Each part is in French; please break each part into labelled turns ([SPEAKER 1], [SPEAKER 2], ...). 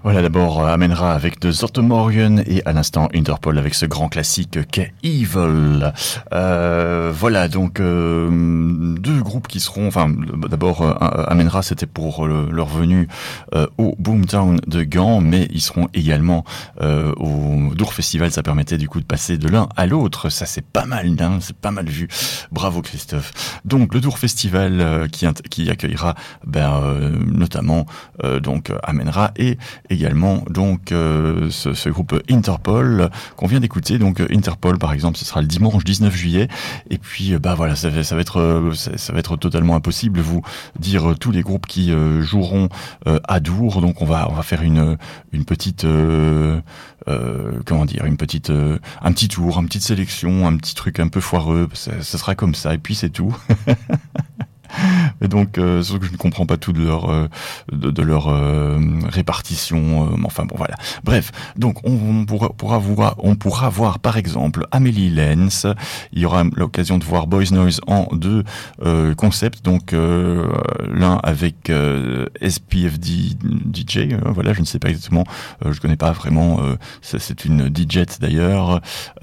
[SPEAKER 1] Voilà, d'abord Amenra avec The Zotomorgen et à l'instant Interpol avec ce grand classique qu'est Evil. Voilà, donc deux groupes qui seront, enfin d'abord Amenra c'était pour leur venue au Boomtown de Gand, mais ils seront également au Dour Festival. Ça permettait du coup de passer de l'un à l'autre. Ça c'est pas mal, hein, c'est pas mal vu. Bravo Christophe. Donc le Dour Festival qui accueillera notamment donc Amenra et également donc ce groupe Interpol qu'on vient d'écouter. Donc Interpol par exemple, ce sera le dimanche 19 juillet et puis voilà, ça va être totalement impossible de vous dire tous les groupes qui joueront à Dour. Donc on va faire une petite un petit tour, une petite sélection, un petit truc un peu foireux, ça sera comme ça et puis c'est tout. Et donc, sauf que je ne comprends pas tout de leur répartition. Enfin bon, voilà. Bref, donc on pourra voir par exemple Amélie Lenz. Il y aura l'occasion de voir Boys Noise en deux concepts. Donc l'un avec SPFD DJ. Voilà, je ne sais pas exactement. Je connais pas vraiment. C'est une DJ d'ailleurs.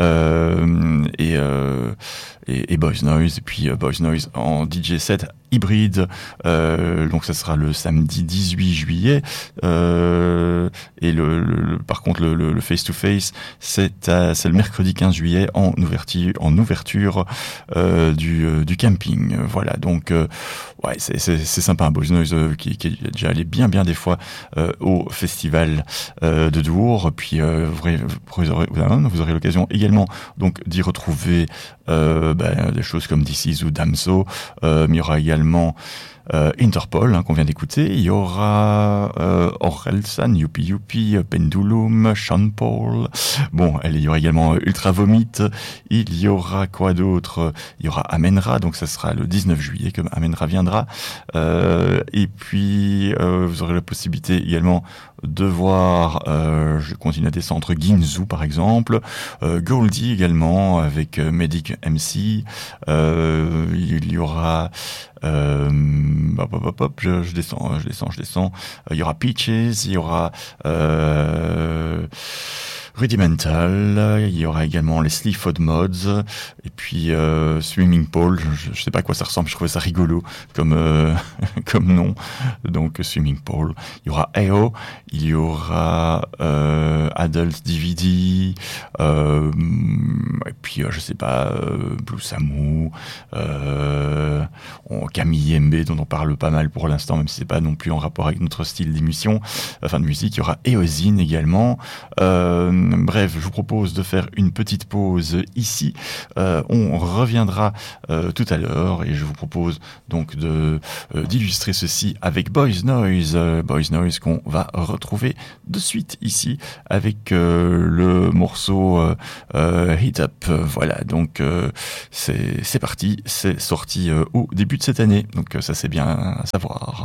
[SPEAKER 1] Et Boys Noise. Et puis Boys Noise en DJ set hybride, donc ça sera le samedi 18 juillet et par contre le face to face c'est le mercredi 15 juillet en ouverture du camping. Voilà, donc ouais, c'est sympa. Boys Noise qui est déjà allé bien des fois au festival de Dour, puis vous aurez l'occasion également donc d'y retrouver des choses comme This Is ou Damso, mais il y aura également Interpol qu'on vient d'écouter. Il y aura Orelsan, Youpi, Pendulum, Sean Paul. Bon, il y aura également Ultra Vomit. Il y aura quoi d'autre? Il y aura Amenra, donc ça sera le 19 juillet que Amenra viendra. Et puis vous aurez la possibilité également de voir, je continue à descendre, Ginzu par exemple, Goldie également avec Medic MC. Il y aura je descends. Il y aura Peaches, il y aura Rudimental, il y aura également Leslie Fod Mods, et puis Swimming Pool, je sais pas à quoi ça ressemble, je trouvais ça rigolo comme nom, donc Swimming Pool. Il y aura AO, il y aura Adult DVD, et puis je sais pas, Blue Samu, Camille Mb dont on parle pas mal pour l'instant, même si c'est pas non plus en rapport avec notre style d'émission, enfin de musique. Il y aura Eozine également. Bref, je vous propose de faire une petite pause ici. On reviendra tout à l'heure et je vous propose donc d'illustrer ceci avec Boys Noise. Boys Noise qu'on va retrouver de suite ici avec le morceau Hit Up. Voilà, donc c'est parti, c'est sorti au début de cette année, donc ça c'est bien à savoir.